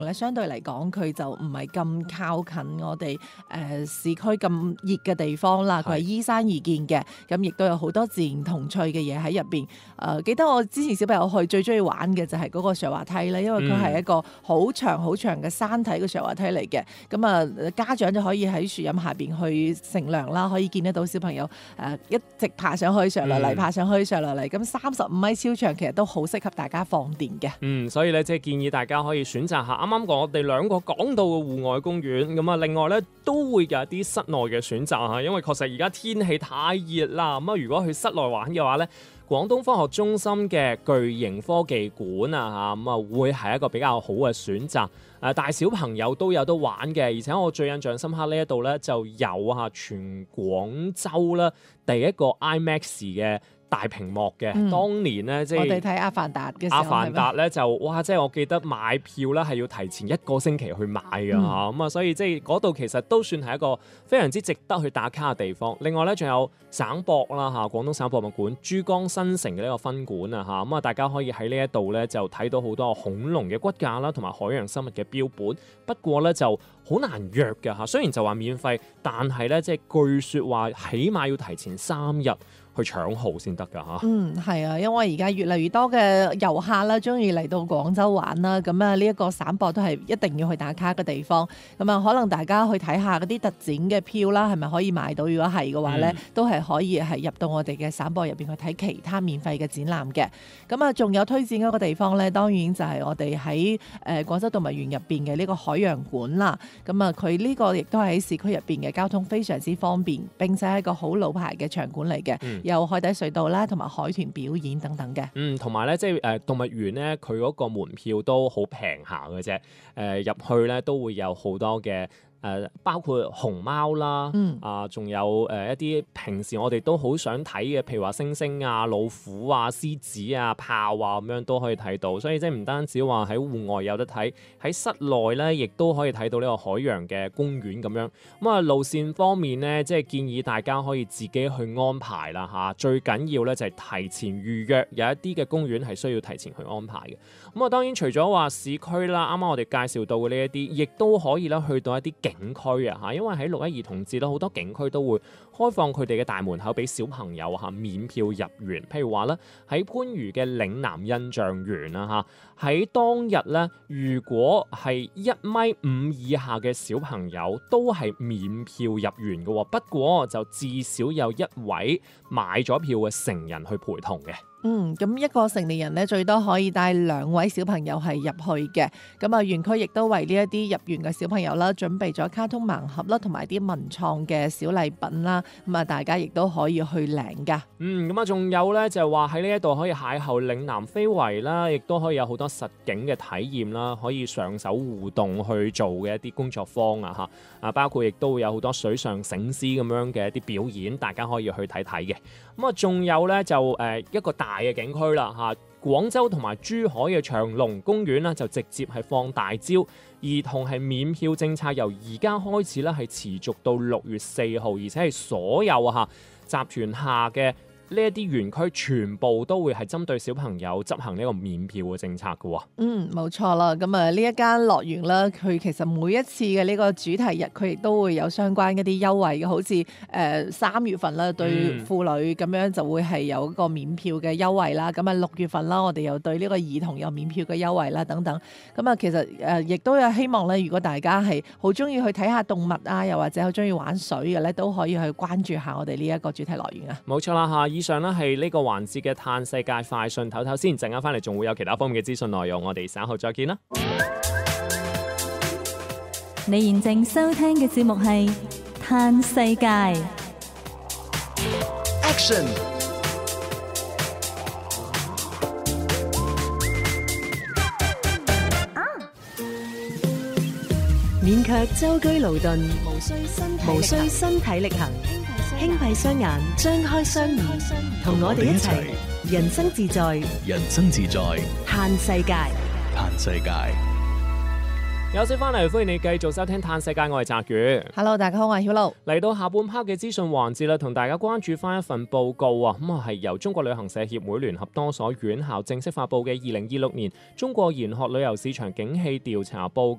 咧相對嚟講，佢就唔係咁靠近我哋市區咁熱嘅地方啦。佢係依山而建嘅，咁亦都有好多自然童趣嘅嘢喺入邊。記得我之前小朋友去最中意玩嘅就係嗰個瀡滑梯咧，因為佢係一個好長好長嘅山體嘅瀡滑梯嚟嘅。咁家長就可以喺樹蔭下邊去乘涼啦，可以見得到小朋友一直爬上去上落嚟，爬上去上落嚟。咁35米超長，其實都好適合大家放電嘅。 所以咧即係建議大家可以選擇下。啱啱我哋兩個講到嘅戶外公園，咁啊另外咧都會有一啲室內嘅選擇嚇，因為確實而家天氣太熱啦。咁啊如果去室內玩嘅話咧，廣東科學中心嘅巨型科技館啊嚇，咁啊會係一個比較好嘅選擇。大小朋友都有得玩嘅，而且我最印象深刻呢一度咧就有嚇全廣州啦第一個 IMAX 嘅大屏幕嘅。當年咧即係我哋睇《阿凡達》嘅時候， 阿凡達咧就哇，即係我記得買票咧係要提前1個星期去買㗎嚇，咁啊所以即係嗰度其實都算係一個非常之值得去打卡嘅地方。另外咧仲有省博啦嚇，廣東省博物館珠江新城嘅呢個分館啊嚇，咁啊大家可以喺呢一度咧就睇到好多恐龍嘅骨架啦，同埋海洋生物嘅標本。不過咧就好難約㗎嚇，雖然就話免費，但係咧即係據說話起碼要提前3日去搶號先得㗎嚇。 係啊，因為而家越嚟越多嘅遊客啦，中意嚟到廣州玩啦，咁啊呢一個省博都係一定要去打卡嘅地方。咁啊，可能大家去睇下嗰啲特展嘅票啦，係咪可以買到？如果係嘅話咧，都係可以係入到我哋嘅省博入邊去睇其他免費嘅展覽嘅。咁啊，仲有推薦嗰個地方咧，當然就係我哋喺廣州動物園入邊嘅呢個海洋館啦。咁啊，佢呢個亦都係喺市區入邊嘅交通非常之方便，並且係一個好老牌嘅場館嚟嘅。有海底隧道啦，同埋海豚表演等等嘅。 同埋咧，即係動物園咧，佢嗰個門票都好平下嘅啫。入去咧都會有好多嘅。包括熊貓啦，仲有一啲平時我哋都好想睇嘅，譬如話猩猩啊、老虎啊、獅子啊、豹啊咁樣都可以睇到，所以即係唔單止話喺戶外有得睇，喺室內咧亦都可以睇到呢個海洋嘅公園咁樣。咁啊路線方面咧，即係建議大家可以自己去安排啦嚇。最緊要咧就係提前預約，有一啲嘅公園係需要提前去安排嘅。咁啊當然除咗話市區啦，啱啱我哋介紹到嘅呢一啲，亦都可以啦去到一啲景區啊嚇，因為喺6·1兒童節啦，好多景區都會開放佢哋嘅大門口俾小朋友嚇免票入園。譬如話咧，喺番禺嘅嶺南印象園啦嚇，喺當日咧，如果係1.5米以下嘅小朋友都係免票入園嘅，不過就至少有1位買咗票嘅成人去陪同嘅。 咁一個成年人咧最多可以帶2位小朋友係入去嘅。咁啊，園區亦都為呢一啲入園嘅小朋友啦，準備咗卡通盲盒啦，同埋啲文創嘅小禮品啦。咁啊，大家亦都可以去領噶。 咁啊，仲有咧就係話喺呢一度可以邂逅嶺南非遺啦，亦都可以有好多實景嘅體驗啦，可以上手互動去做嘅一啲工作坊啊嚇。包括亦都會有好多水上醒獅咁樣嘅一啲表演，大家可以去睇睇嘅。咁啊，仲有咧就一個大嘅景區啦嚇，廣州同埋珠海嘅長隆公園啦，就直接係放大招，兒童係免票政策由而家開始咧係持續到6月4號，而且係所有集團下嘅呢一啲園區全部都會係針對小朋友執行呢個免票嘅政策嘅喎。 冇錯啦。咁啊，呢一間樂園啦，佢其實每一次嘅呢個主題日，佢亦都會有相關一啲優惠嘅，好似3月份啦，對婦女咁樣就會係有一個免票嘅優惠啦。咁啊6月份啦，我哋又對呢個兒童有免票嘅優惠啦，等等。咁啊，其實亦都有希望咧，如果大家係好中意去睇下動物啊，又或者好中意玩水嘅咧，都可以去關注下我哋呢一個主題樂園啊。 冇錯啦嚇，以上咧係呢個環節嘅嘆世界快訊，唞唞先，陣間翻嚟仲會有其他方面嘅資訊內容，我哋稍後再見啦。 你現正收聽嘅節目係嘆世界。 Action！ 勉強舟車勞頓，無需身體力行，輕閉雙眼，張開雙耳，同我哋一齊人生自在， 人生自在， 嘆世界， 嘆世界。 有請翻嚟，歡迎你繼續收聽《嘆世界》，我係澤宇。 Hello， 大家好，我係曉露。 嚟到下半 part 嘅資訊環節啦，同大家關注翻一份報告啊，咁係由中國旅行社協會聯合多所院校正式發布嘅2026年中國研學旅遊市場景氣調查報